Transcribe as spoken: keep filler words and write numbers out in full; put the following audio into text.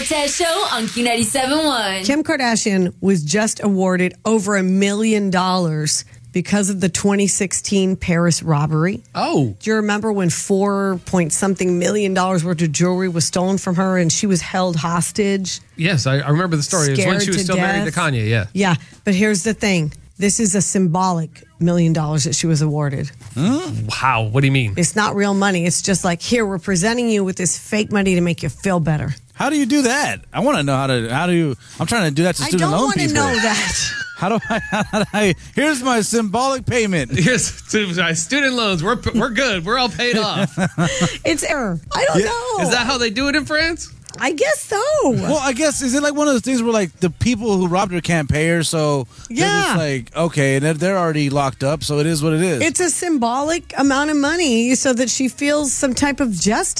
Cortez Show on Q ninety-seven point one. Kim Kardashian was just awarded over a million dollars because of the twenty sixteen Paris robbery. Oh. Do you remember when four point something million dollars worth of jewelry was stolen from her and she was held hostage? Yes, I, I remember the story. It was when she was Scared to still married to death. Kanye, yeah. Yeah, but here's the thing. This is a symbolic million dollars that she was awarded. Wow, what do you mean? It's not real money. It's just like, here, we're presenting you with this fake money to make you feel better. How do you do that? I want to know how to. How do you? I'm trying to do that to I student don't loan want to people. know that. How do I? How do I? Here's my symbolic payment. Here's to my student loans. We're we're good. We're all paid off. It's error. I don't Yeah. know. Is that how they do it in France? I guess so. Well, I guess is it like one of those things where like the people who robbed her can't pay her, so they're Yeah. just like okay, and they're, they're already locked up, so it is what it is. It's a symbolic amount of money so that she feels some type of justice.